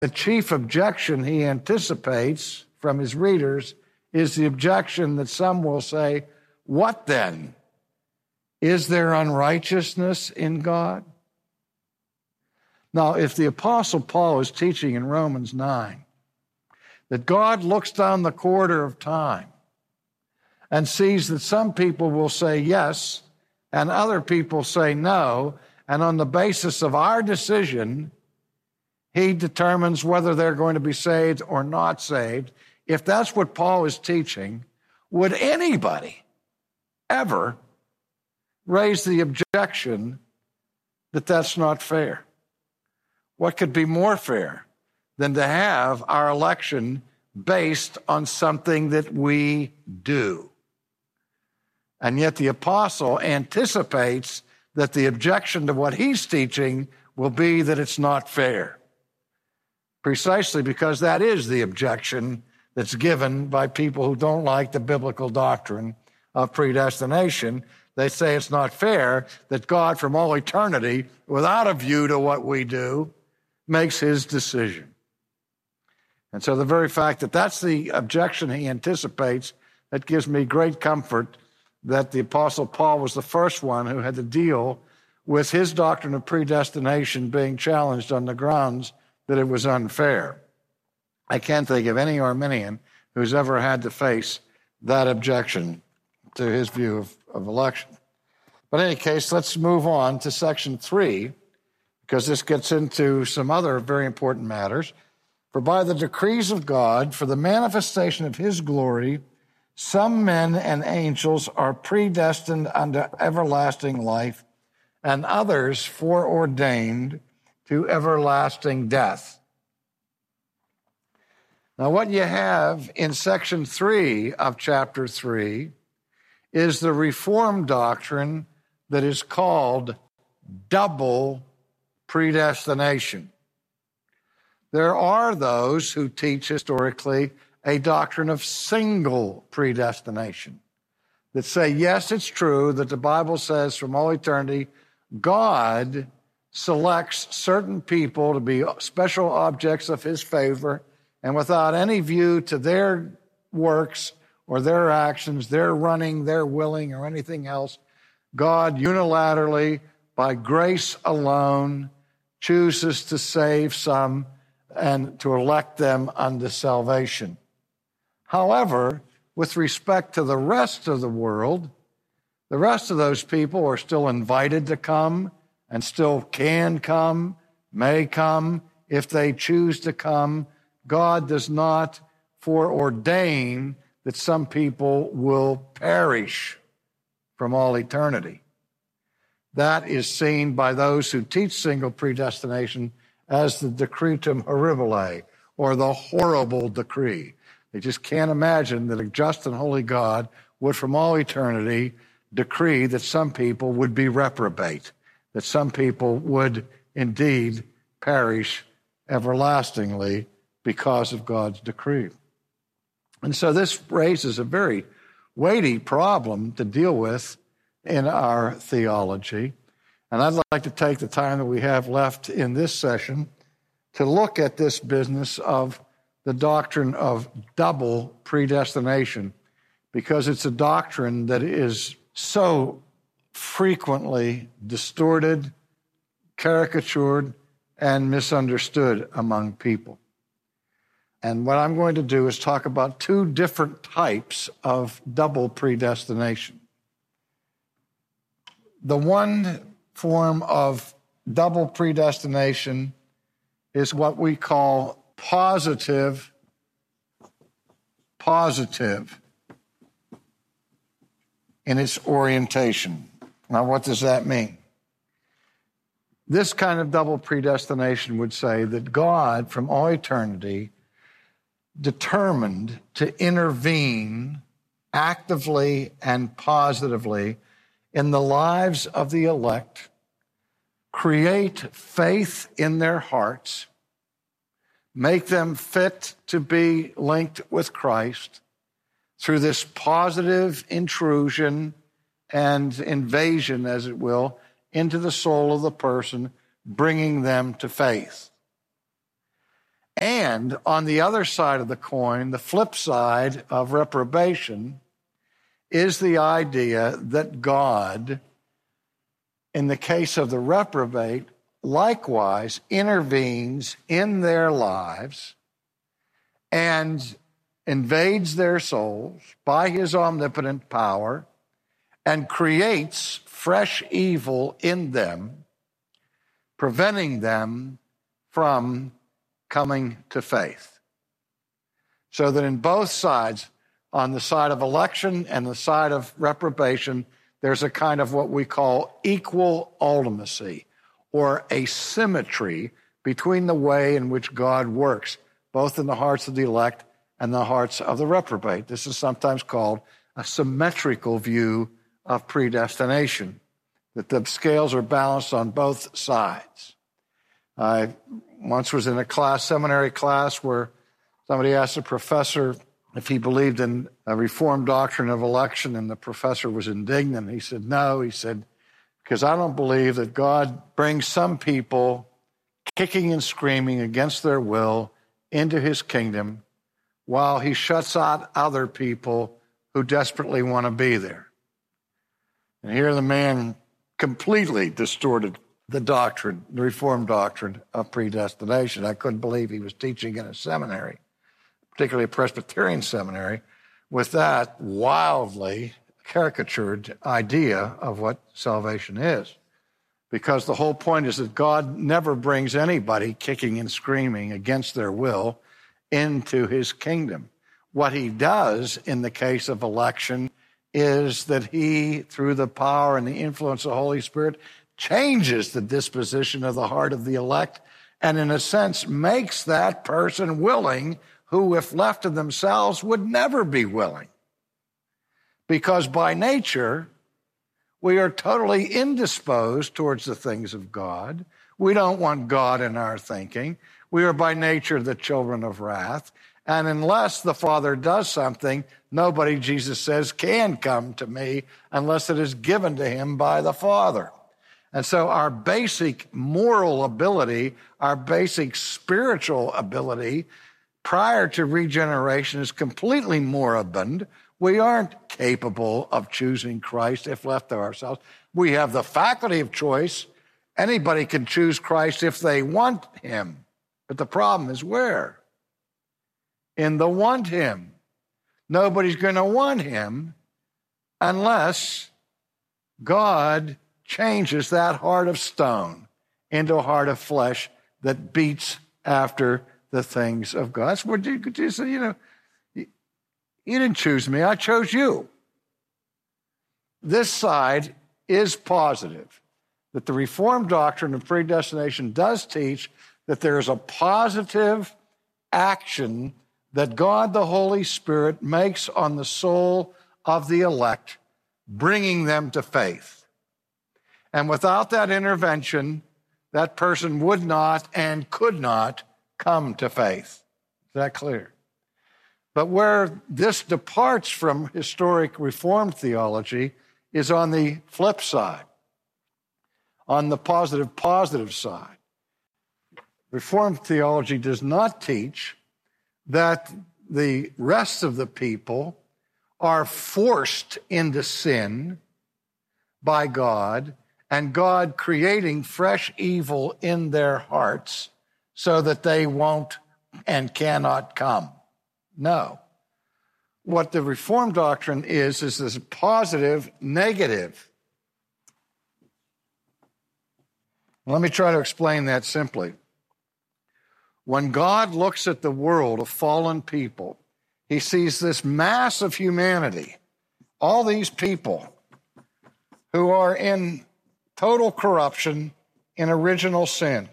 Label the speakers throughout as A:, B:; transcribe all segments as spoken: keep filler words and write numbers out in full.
A: The chief objection he anticipates from his readers is the objection that some will say, what then? Is there unrighteousness in God? Now, if the Apostle Paul is teaching in Romans nine that God looks down the corridor of time and sees that some people will say yes and other people say no, and on the basis of our decision, he determines whether they're going to be saved or not saved. If that's what Paul is teaching, would anybody ever raise the objection that that's not fair? What could be more fair than to have our election based on something that we do? And yet the apostle anticipates that the objection to what he's teaching will be that it's not fair. Precisely because that is the objection that's given by people who don't like the biblical doctrine of predestination. They say it's not fair that God from all eternity, without a view to what we do, makes his decision. And so the very fact that that's the objection he anticipates, that gives me great comfort that the Apostle Paul was the first one who had to deal with his doctrine of predestination being challenged on the grounds that it was unfair. I can't think of any Arminian who's ever had to face that objection to his view of, of election. But in any case, let's move on to section three, because this gets into some other very important matters. For by the decrees of God, for the manifestation of his glory, some men and angels are predestined unto everlasting life, and others foreordained to everlasting death. Now, what you have in section three of chapter three is the Reformed doctrine that is called double predestination. There are those who teach historically a doctrine of single predestination that say, yes, it's true that the Bible says from all eternity, God selects certain people to be special objects of his favor, and without any view to their works or their actions, their running, their willing, or anything else, God unilaterally, by grace alone, chooses to save some and to elect them unto salvation. However, with respect to the rest of the world, the rest of those people are still invited to come and still can come, may come, if they choose to come. God does not foreordain that some people will perish from all eternity. That is seen by those who teach single predestination as the decretum horribile, or the horrible decree. They just can't imagine that a just and holy God would from all eternity decree that some people would be reprobate, that some people would indeed perish everlastingly because of God's decree. And so this raises a very weighty problem to deal with in our theology. And I'd like to take the time that we have left in this session to look at this business of the doctrine of double predestination, because it's a doctrine that is so frequently distorted, caricatured, and misunderstood among people. And what I'm going to do is talk about two different types of double predestination. The one form of double predestination is what we call positive, positive in its orientation. Now, what does that mean? This kind of double predestination would say that God, from all eternity, determined to intervene actively and positively in the lives of the elect, create faith in their hearts, make them fit to be linked with Christ through this positive intrusion and invasion, as it will, into the soul of the person, bringing them to faith. And on the other side of the coin, the flip side of reprobation, is the idea that God, in the case of the reprobate, likewise intervenes in their lives and invades their souls by his omnipotent power and creates fresh evil in them, preventing them from coming to faith. So that in both sides, on the side of election and the side of reprobation, there's a kind of what we call equal ultimacy or asymmetry between the way in which God works, both in the hearts of the elect and the hearts of the reprobate. This is sometimes called a symmetrical view of predestination, that the scales are balanced on both sides. I once was in a class, seminary class, where somebody asked a professor if he believed in a Reformed doctrine of election, and the professor was indignant. He said, no, he said, because I don't believe that God brings some people kicking and screaming against their will into his kingdom while he shuts out other people who desperately want to be there. And here the man completely distorted the doctrine, the Reformed doctrine of predestination. I couldn't believe he was teaching in a seminary, particularly a Presbyterian seminary, with that wildly caricatured idea of what salvation is. Because the whole point is that God never brings anybody kicking and screaming against their will into his kingdom. What he does in the case of election is that he, through the power and the influence of the Holy Spirit, changes the disposition of the heart of the elect and, in a sense, makes that person willing who, if left to themselves, would never be willing. Because by nature, we are totally indisposed towards the things of God. We don't want God in our thinking. We are by nature the children of wrath. And unless the Father does something, nobody, Jesus says, can come to me unless it is given to him by the Father. And so our basic moral ability, our basic spiritual ability prior to regeneration is completely moribund. We aren't capable of choosing Christ if left to ourselves. We have the faculty of choice. Anybody can choose Christ if they want him. But the problem is where? In the want him. Nobody's going to want him unless God changes that heart of stone into a heart of flesh that beats after the things of God. That's what Jesus said, you know, you didn't choose me, I chose you. This side is positive, that the Reformed doctrine of predestination does teach that there is a positive action that God the Holy Spirit makes on the soul of the elect, bringing them to faith. And without that intervention, that person would not and could not come to faith. Is that clear? But where this departs from historic Reformed theology is on the flip side, on the positive, positive side. Reformed theology does not teach that the rest of the people are forced into sin by God, and God creating fresh evil in their hearts so that they won't and cannot come. No. What the Reformed doctrine is, is this positive, negative. Let me try to explain that simply. When God looks at the world of fallen people, he sees this mass of humanity, all these people who are in total corruption in original sin,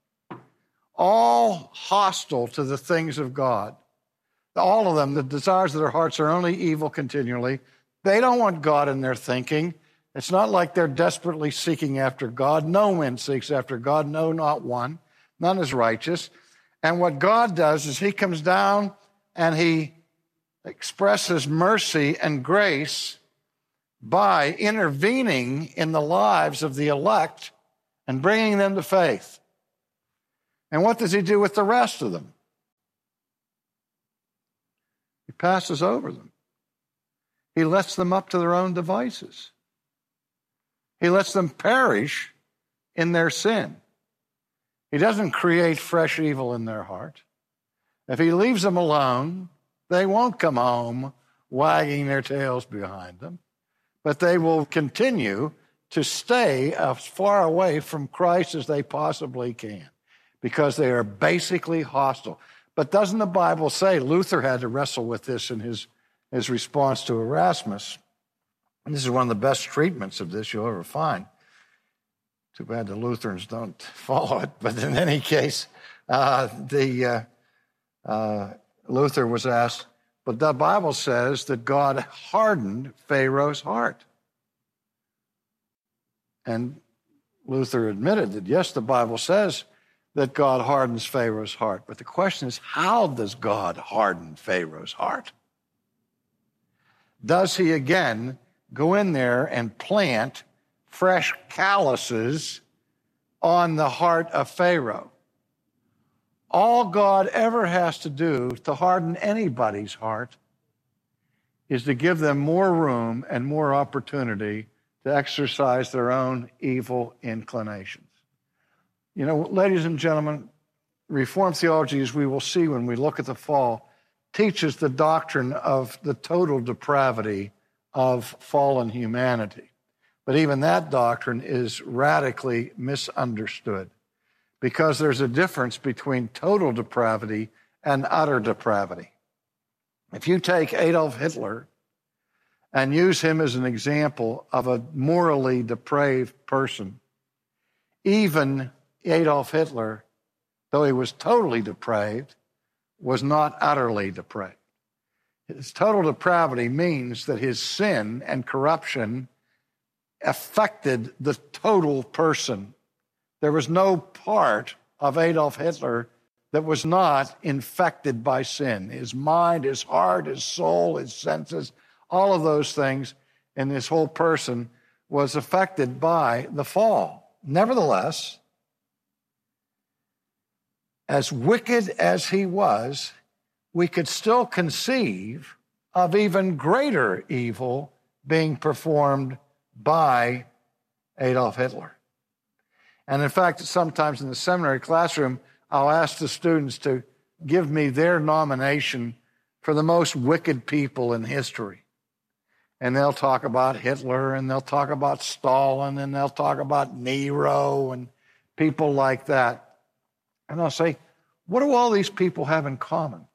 A: all hostile to the things of God. All of them, the desires of their hearts are only evil continually. They don't want God in their thinking. It's not like they're desperately seeking after God. No man seeks after God, no, not one. None is righteous. And what God does is he comes down and he expresses mercy and grace by intervening in the lives of the elect and bringing them to faith. And what does he do with the rest of them? He passes over them. He lets them up to their own devices. He lets them perish in their sin. He doesn't create fresh evil in their heart. If he leaves them alone, they won't come home wagging their tails behind them, but they will continue to stay as far away from Christ as they possibly can because they are basically hostile. But doesn't the Bible say Luther had to wrestle with this in his, his response to Erasmus? And this is one of the best treatments of this you'll ever find. Too bad the Lutherans don't follow it. But in any case, uh, the uh, uh, Luther was asked, but the Bible says that God hardened Pharaoh's heart. And Luther admitted that, yes, the Bible says that God hardens Pharaoh's heart. But the question is, how does God harden Pharaoh's heart? Does he again go in there and plant fresh calluses on the heart of Pharaoh? All God ever has to do to harden anybody's heart is to give them more room and more opportunity to exercise their own evil inclinations. You know, ladies and gentlemen, Reformed theology, as we will see when we look at the fall, teaches the doctrine of the total depravity of fallen humanity. But even that doctrine is radically misunderstood because there's a difference between total depravity and utter depravity. If you take Adolf Hitler and use him as an example of a morally depraved person, even Adolf Hitler, though he was totally depraved, was not utterly depraved. His total depravity means that his sin and corruption affected the total person. There was no part of Adolf Hitler that was not infected by sin. His mind, his heart, his soul, his senses, all of those things in this whole person was affected by the fall. Nevertheless, as wicked as he was, we could still conceive of even greater evil being performed by Adolf Hitler. And in fact, sometimes in the seminary classroom, I'll ask the students to give me their nomination for the most wicked people in history. And they'll talk about Hitler, and they'll talk about Stalin, and they'll talk about Nero and people like that. And I'll say, what do all these people have in common?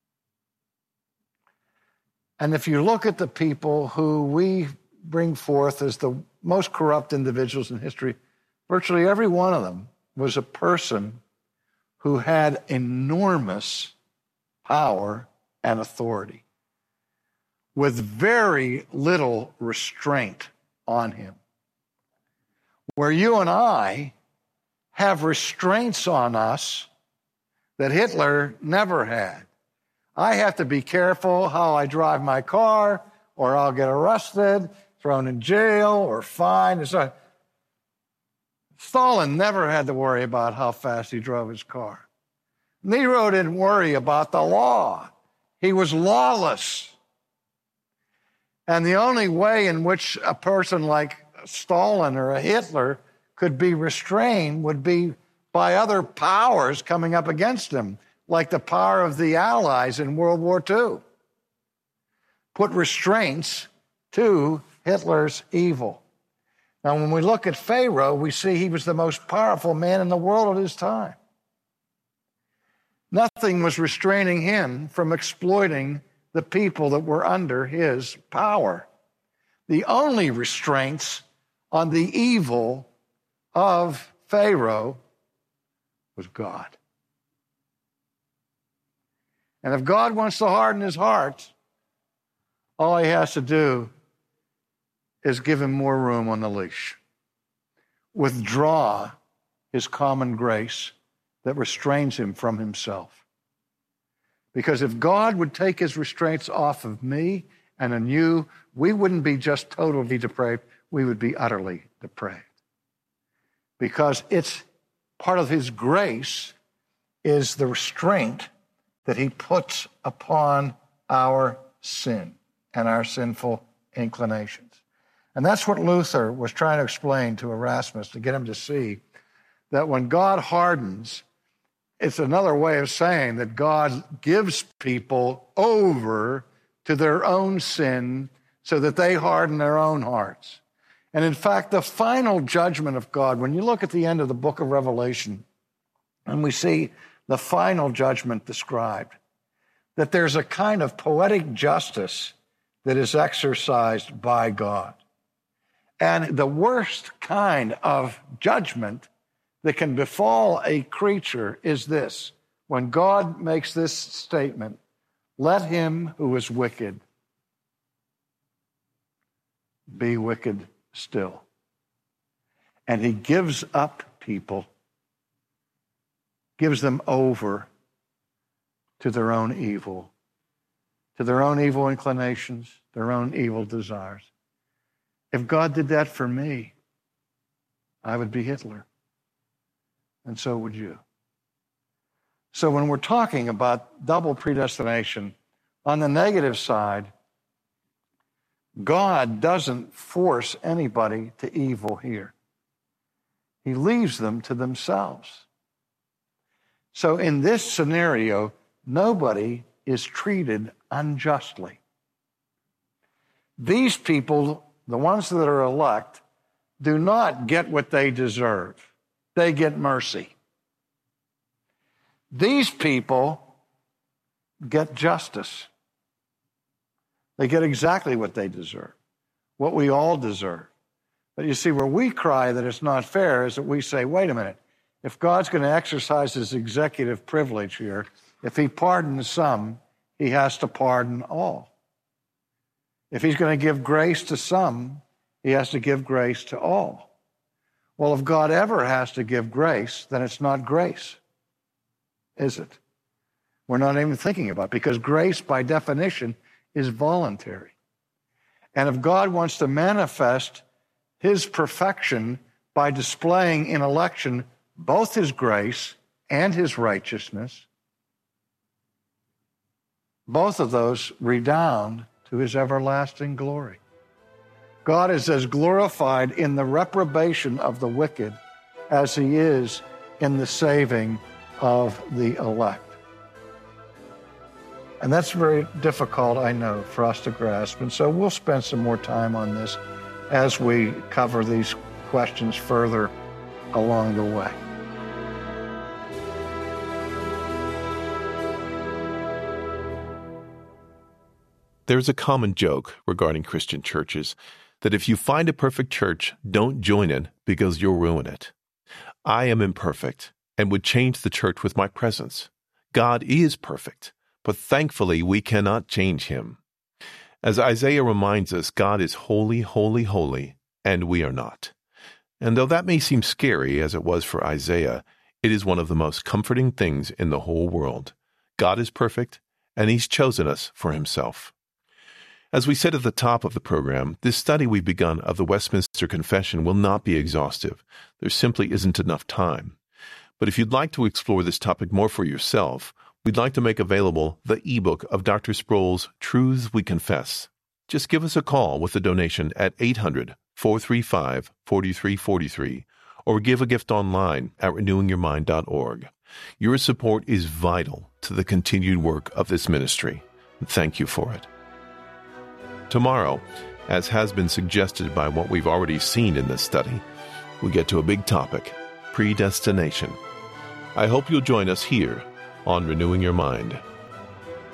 A: And if you look at the people who we bring forth as the most corrupt individuals in history, virtually every one of them was a person who had enormous power and authority with very little restraint on him. Where you and I have restraints on us that Hitler never had. I have to be careful how I drive my car, or I'll get arrested, thrown in jail, or fined. So Stalin never had to worry about how fast he drove his car. Nero didn't worry about the law. He was lawless. And the only way in which a person like Stalin or a Hitler could be restrained would be by other powers coming up against him, like the power of the Allies in World War Two. Put restraints to Hitler's evil. Now, when we look at Pharaoh, we see he was the most powerful man in the world at his time. Nothing was restraining him from exploiting the people that were under his power. The only restraints on the evil of Pharaoh was God. And if God wants to harden his heart, all he has to do is give him more room on the leash. Withdraw his common grace that restrains him from himself. Because if God would take his restraints off of me and on you, we wouldn't be just totally depraved, we would be utterly depraved. Because it's part of his grace is the restraint that he puts upon our sin and our sinful inclinations. And that's what Luther was trying to explain to Erasmus, to get him to see that when God hardens, it's another way of saying that God gives people over to their own sin so that they harden their own hearts. And in fact, the final judgment of God, when you look at the end of the book of Revelation, and we see the final judgment described, that there's a kind of poetic justice that is exercised by God. And the worst kind of judgment that can befall a creature is this: when God makes this statement, "Let him who is wicked be wicked still." And he gives up people, gives them over to their own evil, to their own evil inclinations, their own evil desires. If God did that for me, I would be Hitler. And so would you. So when we're talking about double predestination, on the negative side, God doesn't force anybody to evil here. He leaves them to themselves. So in this scenario, nobody is treated unjustly. These people, the ones that are elect, do not get what they deserve. They get mercy. These people get justice. They get exactly what they deserve, what we all deserve. But you see, where we cry that it's not fair is that we say, wait a minute, if God's going to exercise his executive privilege here, if he pardons some, he has to pardon all. If he's going to give grace to some, he has to give grace to all. Well, if God ever has to give grace, then it's not grace, is it? We're not even thinking about it, because grace, by definition, is voluntary. And if God wants to manifest his perfection by displaying in election both his grace and his righteousness, both of those redound to his everlasting glory. God is as glorified in the reprobation of the wicked as he is in the saving of the elect. And that's very difficult, I know, for us to grasp. And so we'll spend some more time on this as we cover these questions further along the way.
B: There's a common joke regarding Christian churches that if you find a perfect church, don't join it because you'll ruin it. I am imperfect and would change the church with my presence. God is perfect, but thankfully we cannot change him. As Isaiah reminds us, God is holy, holy, holy, and we are not. And though that may seem scary, as it was for Isaiah, it is one of the most comforting things in the whole world. God is perfect, and he's chosen us for himself. As we said at the top of the program, this study we've begun of the Westminster Confession will not be exhaustive. There simply isn't enough time. But if you'd like to explore this topic more for yourself, we'd like to make available the ebook of Doctor Sproul's Truths We Confess. Just give us a call with a donation at eight hundred, four three five, four three four three or give a gift online at renewing your mind dot org. Your support is vital to the continued work of this ministry. Thank you for it. Tomorrow, as has been suggested by what we've already seen in this study, we get to a big topic, predestination. I hope you'll join us here on Renewing Your Mind.